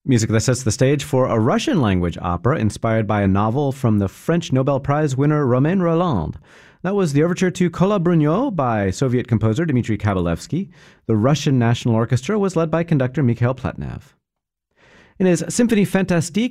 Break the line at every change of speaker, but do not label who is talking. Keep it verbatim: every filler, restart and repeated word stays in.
Music that sets the stage for a Russian-language opera inspired by a novel from the French Nobel Prize winner Romain Rolland. That was the overture to Kola Brunyo by Soviet composer Dmitry Kabalevsky. The Russian National Orchestra was led by conductor Mikhail Pletnev. In his Symphonie Fantastique,